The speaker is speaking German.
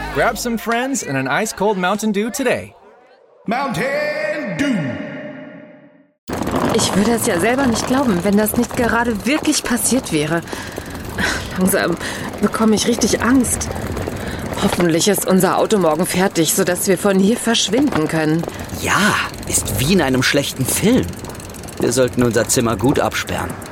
Grab some friends and an ice-cold Mountain Dew today. Mountain Dew. Ich würde es ja selber nicht glauben, wenn das nicht gerade wirklich passiert wäre. Langsam bekomme ich richtig Angst. Hoffentlich ist unser Auto morgen fertig, sodass wir von hier verschwinden können. Ja, ist wie in einem schlechten Film. Wir sollten unser Zimmer gut absperren.